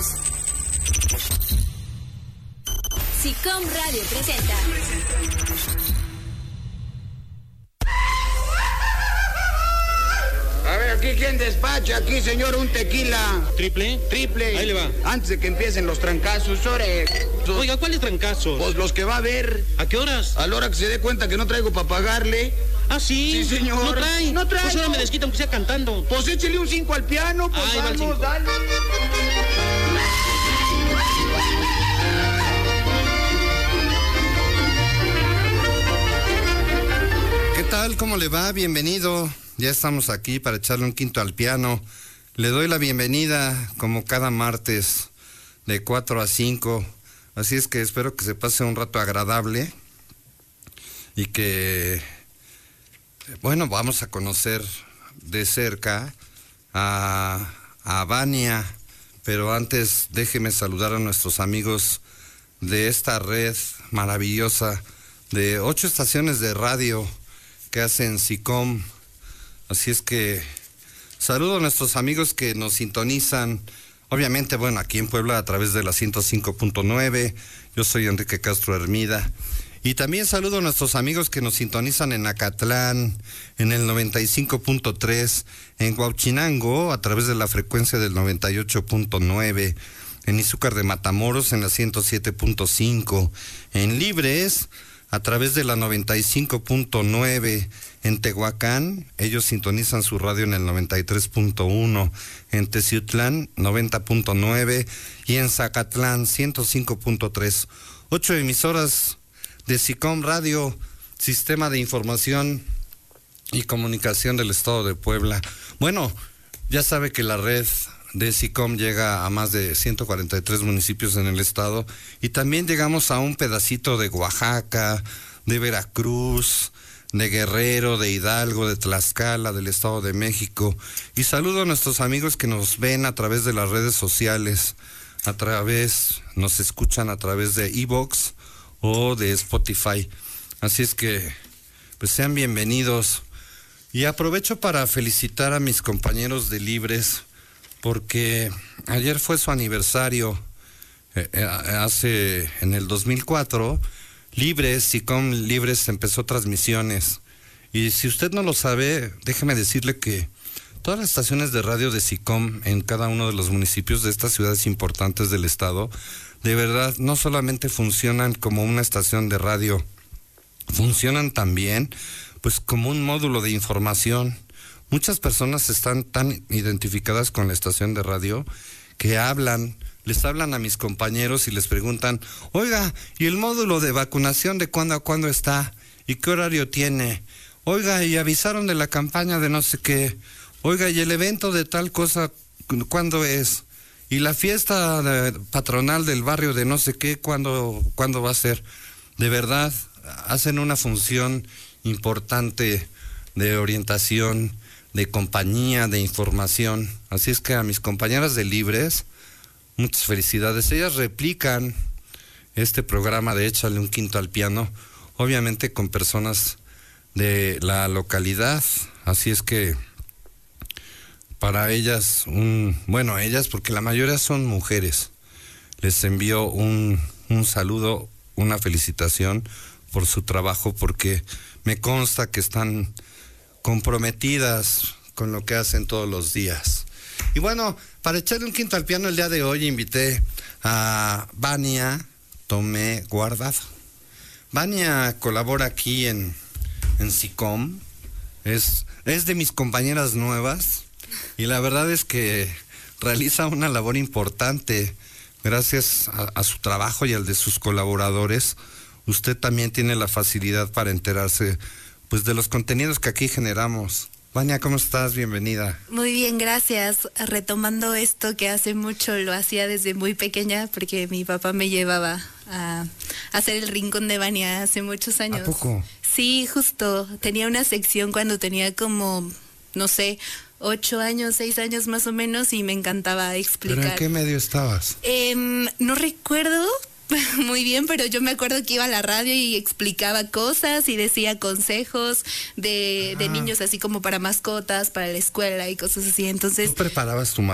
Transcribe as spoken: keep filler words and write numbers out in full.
SICOM Radio presenta. A ver, aquí, ¿quién despacha? Aquí, señor, un tequila. ¿Triple? Triple. Ahí le va. Antes de que empiecen los trancazos, ore. Oiga, ¿cuáles trancazos? Pues los que va a ver. ¿A qué horas? A la hora que se dé cuenta que no traigo para pagarle. Ah, sí. Sí, señor. No trae. No trae. Pues ahora me desquita aunque sea cantando. Pues échele un cinco al piano, pues Ahí va el vamos, cinco. dale. ¿Qué tal? ¿Cómo le va? Bienvenido. Ya estamos aquí para echarle un quinto al piano. Le doy la bienvenida como cada martes de cuatro a cinco. Así es que espero que se pase un rato agradable y que, bueno, vamos a conocer de cerca a, a Vania. Pero antes déjeme saludar a nuestros amigos de esta red maravillosa de ocho estaciones de radio que hacen SICOM. Así es que saludo a nuestros amigos que nos sintonizan, obviamente, bueno, aquí en Puebla a través de la ciento cinco punto nueve. Yo soy Enrique Castro Hermida. Y también saludo a nuestros amigos que nos sintonizan en Acatlán, en el noventa y cinco punto tres, en Huauchinango a través de la frecuencia del noventa y ocho punto nueve, en Izúcar de Matamoros en la ciento siete punto cinco, en Libres a través de la noventa y cinco punto nueve, en Tehuacán, ellos sintonizan su radio en el noventa y tres punto uno, en Teciutlán, noventa punto nueve, y en Zacatlán, ciento cinco punto tres. Ocho emisoras de SICOM Radio, Sistema de Información y Comunicación del Estado de Puebla. Bueno, ya sabe que la red de SICOM llega a más de ciento cuarenta y tres municipios en el estado, y también llegamos a un pedacito de Oaxaca, de Veracruz, de Guerrero, de Hidalgo, de Tlaxcala, del Estado de México. Y saludo a nuestros amigos que nos ven a través de las redes sociales, a través, nos escuchan a través de iVoox o de Spotify. Así es que, pues sean bienvenidos. Y aprovecho para felicitar a mis compañeros de Libres, porque ayer fue su aniversario. Eh, eh, hace, en el dos mil cuatro, Libres, SICOM Libres empezó transmisiones. Y si usted no lo sabe, déjeme decirle que todas las estaciones de radio de SICOM en cada uno de los municipios de estas ciudades importantes del estado, de verdad, no solamente funcionan como una estación de radio, funcionan también, pues, como un módulo de información. Muchas personas están tan identificadas con la estación de radio que hablan, les hablan a mis compañeros y les preguntan, oiga, ¿y el módulo de vacunación de cuándo a cuándo está? ¿Y qué horario tiene? Oiga, ¿y avisaron de la campaña de no sé qué? Oiga, ¿y el evento de tal cosa cuándo es? ¿Y la fiesta de, patronal del barrio de no sé qué cuándo, cuándo va a ser? De verdad, hacen una función importante de orientación, de compañía, de información. Así es que a mis compañeras de Libres, muchas felicidades. Ellas replican este programa de Échale un quinto al piano, obviamente con personas de la localidad. Así es que para ellas, un, bueno, ellas, porque la mayoría son mujeres, les envío un, un saludo, una felicitación por su trabajo, porque me consta que están comprometidas con lo que hacen todos los días. Y bueno, para echarle un quinto al piano el día de hoy invité a Vania Tomé Guardado. Vania colabora aquí en, en SICOM, es, es de mis compañeras nuevas, y la verdad es que realiza una labor importante. Gracias a, a su trabajo y al de sus colaboradores, usted también tiene la facilidad para enterarse, pues, de los contenidos que aquí generamos. Vania, ¿cómo estás? Bienvenida. Muy bien, gracias. Retomando esto que hace mucho lo hacía desde muy pequeña, porque mi papá me llevaba a hacer el Rincón de Vania hace muchos años. ¿A poco? Sí, justo. Tenía una sección cuando tenía como, no sé, ocho años, seis años más o menos, y me encantaba explicar. ¿Pero en qué medio estabas? Eh, no recuerdo muy bien, pero yo me acuerdo que iba a la radio y explicaba cosas y decía consejos de, de niños, así como para mascotas, para la escuela y cosas así. Entonces, ¿tú preparabas tu